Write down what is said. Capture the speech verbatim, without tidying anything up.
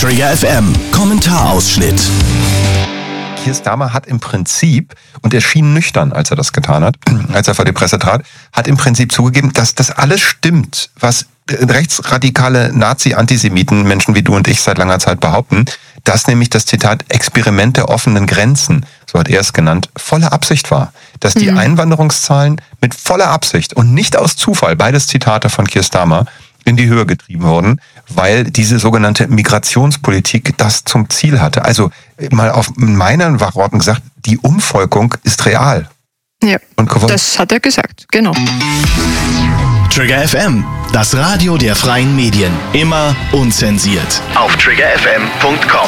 Trigger F M, Kommentarausschnitt. Keir Starmer hat im Prinzip, und er schien nüchtern, als er das getan hat, als er vor die Presse trat, hat im Prinzip zugegeben, dass das alles stimmt, was rechtsradikale Nazi-Antisemiten, Menschen wie du und ich seit langer Zeit behaupten, dass nämlich das Zitat Experiment der offenen Grenzen, so hat er es genannt, volle Absicht war. Dass die mhm. Einwanderungszahlen mit voller Absicht und nicht aus Zufall, beides Zitate von Keir Starmer, in die Höhe getrieben wurden, weil diese sogenannte Migrationspolitik das zum Ziel hatte. Also mal auf meinen Worten gesagt, die Umvolkung ist real. Ja, und das hat er gesagt, genau. Trigger F M, das Radio der freien Medien. Immer unzensiert. Auf trigger f m punkt com